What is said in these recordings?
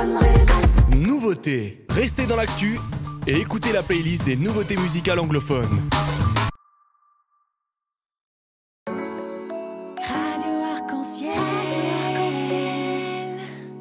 bonne raison. Nouveautés. Restez dans l'actu et écoutez la playlist des nouveautés musicales anglophones. Radio Arc-en-Ciel. Radio Arc-en-Ciel.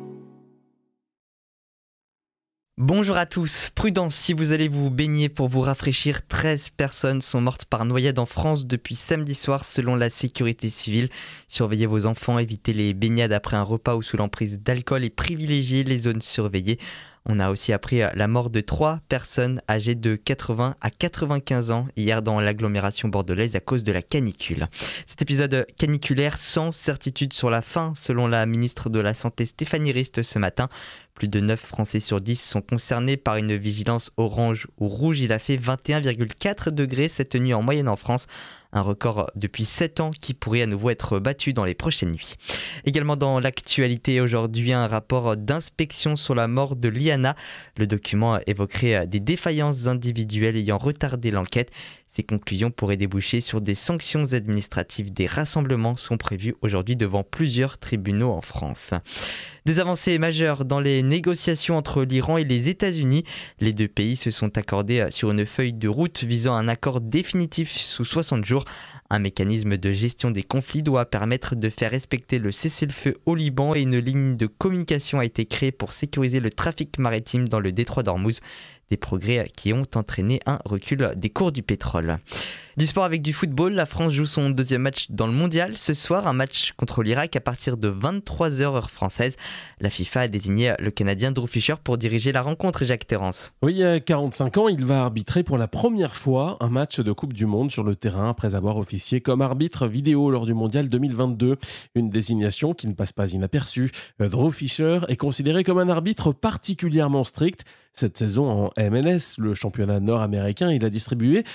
Bonjour à tous, prudence si vous allez vous baigner pour vous rafraîchir. 13 personnes sont mortes par noyade en France depuis samedi soir selon la sécurité civile. Surveillez vos enfants, évitez les baignades après un repas ou sous l'emprise d'alcool et privilégiez les zones surveillées. On a aussi appris la mort de 3 personnes âgées de 80 à 95 ans hier dans l'agglomération bordelaise à cause de la canicule. Cet épisode caniculaire sans certitude sur la fin, selon la ministre de la Santé Stéphanie Rist ce matin. Plus de 9 Français sur 10 sont concernés par une vigilance orange ou rouge. Il a fait 21,4 degrés cette nuit en moyenne en France. Un record depuis 7 ans qui pourrait à nouveau être battu dans les prochaines nuits. Également dans l'actualité aujourd'hui, un rapport d'inspection sur la mort de Liana. Le document évoquerait des défaillances individuelles ayant retardé l'enquête. Ces conclusions pourraient déboucher sur des sanctions administratives. Des rassemblements sont prévus aujourd'hui devant plusieurs tribunaux en France. Des avancées majeures dans les négociations entre l'Iran et les États-Unis. Les deux pays se sont accordés sur une feuille de route visant un accord définitif sous 60 jours. Un mécanisme de gestion des conflits doit permettre de faire respecter le cessez-le-feu au Liban et une ligne de communication a été créée pour sécuriser le trafic maritime dans le détroit d'Ormuz. Des progrès qui ont entraîné un recul des cours du pétrole. Du sport avec du football, la France joue son deuxième match dans le mondial. Ce soir, un match contre l'Irak à partir de 23h heure française. La FIFA a désigné le Canadien Drew Fisher pour diriger la rencontre, Jacques Terrance. Oui, à 45 ans, il va arbitrer pour la première fois un match de Coupe du Monde sur le terrain après avoir officié comme arbitre vidéo lors du mondial 2022. Une désignation qui ne passe pas inaperçue. Drew Fisher est considéré comme un arbitre particulièrement strict. Cette saison en MLS, le championnat nord-américain, il a distribué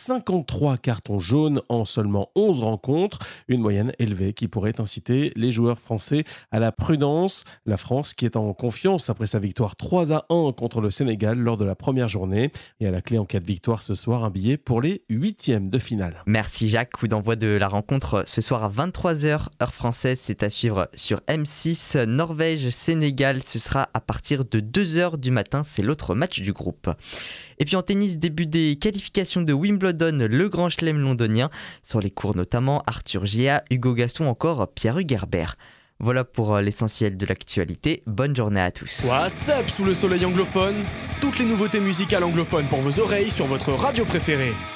53 cartons jaunes en seulement 11 rencontres, une moyenne élevée qui pourrait inciter les joueurs français à la prudence. La France qui est en confiance après sa victoire 3-1 contre le Sénégal lors de la première journée. Et à la clé en cas de victoire ce soir, un billet pour les 8e de finale. Merci Jacques, coup d'envoi de la rencontre ce soir à 23h heure française, c'est à suivre sur M6. Norvège-Sénégal, ce sera à partir de 2h du matin, c'est l'autre match du groupe. Et puis en tennis, début des qualifications de Wimbledon, le grand chelem londonien. Sur les cours notamment, Arthur Gia, Hugo Gaston, encore Pierre-Hugues Herbert. Voilà pour l'essentiel de l'actualité. Bonne journée à tous. WhatsApp sous le soleil anglophone. Toutes les nouveautés musicales anglophones pour vos oreilles sur votre radio préférée.